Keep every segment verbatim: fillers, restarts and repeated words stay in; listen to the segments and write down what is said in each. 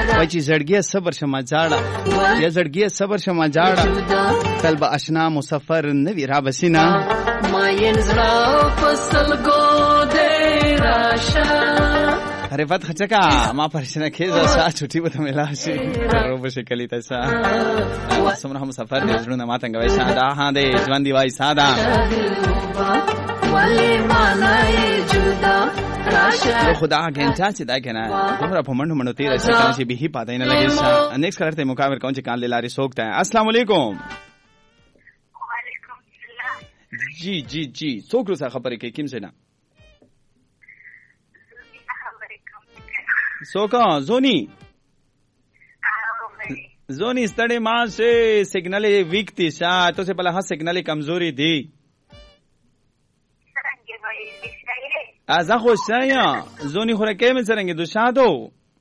وای چې زړګي صبر شمه جاړه یا زړګي صبر شمه جاړه تل به آشنا مسافر نوی را بسینا ماین زړه فصل ګو دې راشه حرفت خچکا ما پرشنه کېزه شاه چټي به ملا شي رو به شکلی تاسو سمره هم سفر دې زړونه ما څنګه وای ساده ها دې ژوند دی وای ساده ولی مانای جدا راشه خدا غنټا چې دا کنه دومره په منډو منډو تیر شي چې به هی پاتې نه لګي شا نیکس کرتے مقابل کون چې کان لاري سوکتا ہے السلام علیکم وعلیکم السلام جی جی جی څوک سره خبرې کوي کیم څه نه سوکا زونی زونی ستړې ما سے سگنل ویک تھی شا تو سے پہلا ہاں سگنل کمزوری دی ازا خوش شایا زونی خورا کے میں سرنگے دو شا دو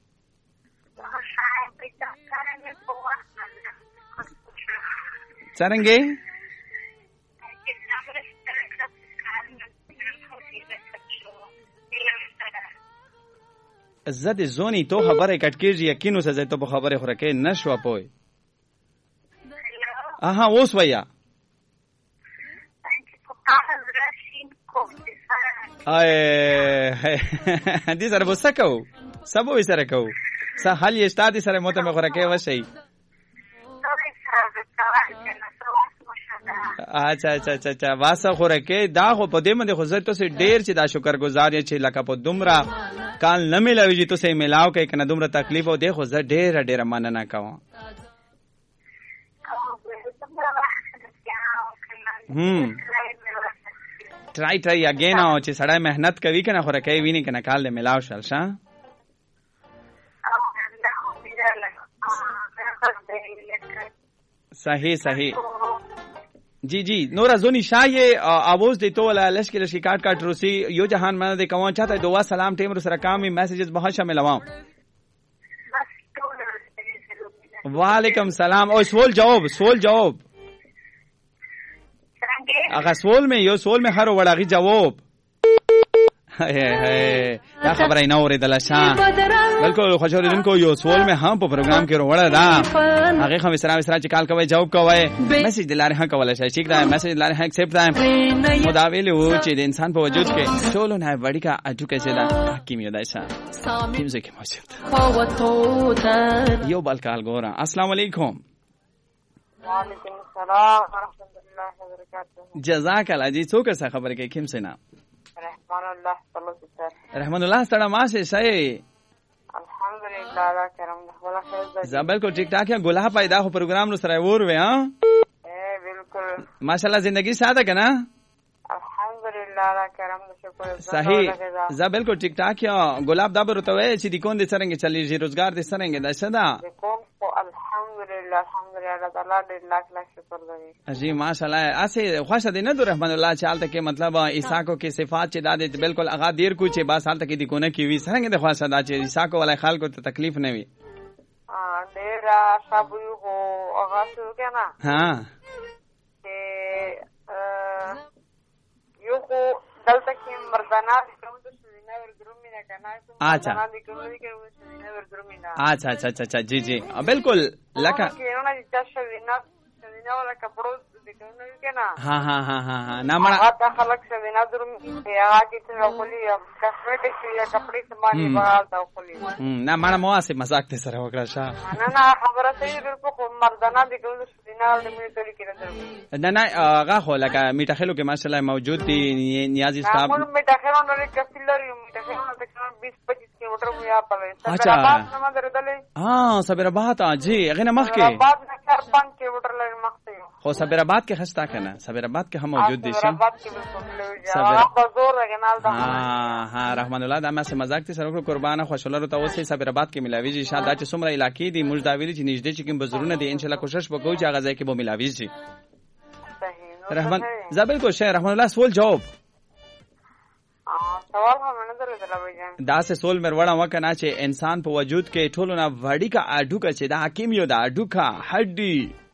سرنگے زد زونی تو خبره کټ کیږي یقینو سزا ته په خبره خوره کې نشو پوي اها اوس ویا اے دې سره وسکو سبو یې سره کو سه حل یې ستادي سره مته مې خوره کې وشي اچھا اچھا اچھا اچھا واسه خوره کې دا خو په دې باندې خو زه ته سي ډیر چې دا شکر گزار یې چې لکه په دومره کال نه ملاوي چې ته ملاو کې کنه دومره تکلیف او دی خو زه ډیر ډیر مننه کوم هم ټرای ټرای اگین او چې سړی مهنت کوي کنه خو راکوي ویني کنه کال له ملاو شل شه صحیح صحیح جی جی نورا زونی شاہ یہ آواز دیتو والا لشکی لشکی کاٹ کاٹ روسی یو جہان منا دے کون چاہتا ہے دعا سلام ٹیم رو سرکام میں میسیجز بہت شامل ہواؤں وعلیکم السلام اور سوال جواب سوال جواب اگر سوال میں یو سوال میں ہر وڑاغی جواب دا خبره نه اوریدله شاه بالکل خوشحال دین کو یو سوال میں ہم په پروګرام کې وروړه دا هغه خو سلام سره چې کال کوي جواب کوي میسج دلاره ها کوله شي ٹھیک ده میسج دلاره ها ایکسپټ ده خدا ویلو چې د انسان په وجود کې ټولو نه وړي کا اټو کې څه ده حکیم یدا شاه حکیم زه کې موجود یو بل کال ګورا السلام علیکم وعلیکم السلام ورحمۃ اللہ وبرکاتہ جزاک الله جی څوک څه خبر کې کیم سینا رحمان الله صلی رحمان الله ستړه ماشه شي الحمدلله الله کرم ولا خیر زبل کو ٹھیک ٹھاک ہے گلہ پیدا ہو پروگرام نو سره ور وے ہاں اے بالکل ماشاءاللہ زندگی ساده کنا الحمدلله الله کرم شکر صحیح زبل کو ٹھیک ٹھاک ہے گلاب دا برتوے چې د کون دي سرنګ چلی جی روزگار دي سرنګ دا شدا کوم کو الحمدلله الحمدلله الله تعالی دې لاکھ لاکھ شکر دی جی ماشاءاللہ اسه خوشا دینه در رحمان الله چالت کې مطلب عیسی کو کې صفات چې دا دې بالکل اغا دیر کو چې با سال تک دي کونه کی وی سرنګ د خوشا دا چې عیسی کو ولای خلکو ته تکلیف نه وي ا ډیر شابو هو اغا شو کنه ها یو کو دلته کې مردانه کوم د سوینه ورګرومې نه کنه اچھا اچھا اچھا اچھا اچھا جی جی بالکل لکه ہاں ہاں ہاں ہاں ہاں نہ مڑا آتا خلق سے بنا درم یا کی ته خپلی کسمیټک یا کپڑے سمانی بغالتا خپلی نہ مڑا مواسب مزاق ته سره وکړه شاه نه نه خبره صحیح بالکل مردانه دي کوم سینا د مې تل کې نه نه هغه خو لکه میټه خلو کې ماشاءالله موجود دي نیازی صاحب موږ میټه خلو نو کفیلر یو میټه خلو تقریبا بیس پچیس کیلومتر مو یا پله اچھا نو درتلې ها صبر آباد جی غنه مخ کې بعد نه چار پانچ کیلومتر لږ مخ ته خو صبر آباد کې خستا کنه صبر آباد کې هم موجود دي صبر آباد کې بالکل بازور رګنال دا ها ها رحمان الله دا ما سه مزاق ته سره قربانه خوشاله ته اوسې صبر آباد کې ملاوي شي شاده چې څومره علاقې دي موږ دا ویلي چې نږدې چې کوم بزرونه دي ان شاء الله کوشش وکړو چې هغه ځای کې به ملاوي شي رحمان زبل کو شهر رحمان الله سوال جواب سوال هم نه درته لوي دا سه سول مروړه وکنه چې انسان په وجود کې ټولو نه وړي کا اډو کا چې دا حکیم یو دا اډو کا هډي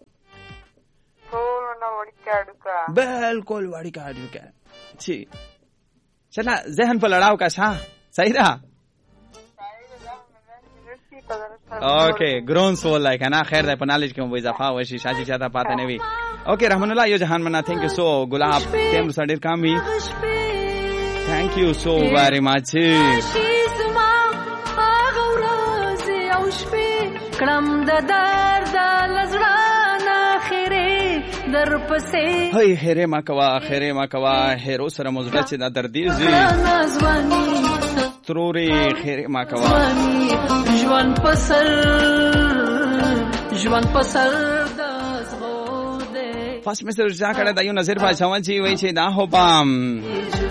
ټولو نه وړي کا اډو کا بالکل وړي کا اډو کا چی چلا ذهن په لړاو کا شاه صحیح ده اوکے ګرون سول لای کنه خیر ده په نالج کې مو اضافه وشي شاجي چاته پاتې نه وي اوکے رحمان الله یو جهان منا ثانک یو سو ګلاب تیم سړی کامي ثانک یو سو ویری ماچ کلم د درد لزړه خیره در پسې هی خیره ما کوا خیره ما کوا هیرو سره مزړه چې د دردي زی تروري خیره ما کوا ژوند پسر ژوند پسر د زغو دې فاس مستر ځا کړه د یو نظر پاتاون چې وای چې دا هو پام